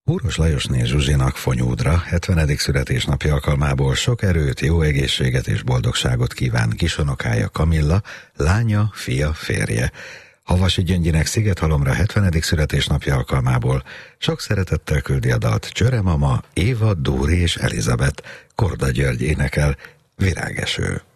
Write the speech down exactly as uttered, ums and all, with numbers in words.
Húros Lajosné Zsuzsinak Fonyódra hetvenedik születésnapja alkalmából sok erőt, jó egészséget és boldogságot kíván kisonokája Kamilla, lánya, fia, férje. Havasi Gyöngyinek Szigethalomra hetvenedik születésnapja alkalmából sok szeretettel küldi a dalt Csöre mama, Éva, Dóri és Elizabeth. Korda György énekel, Virágeső.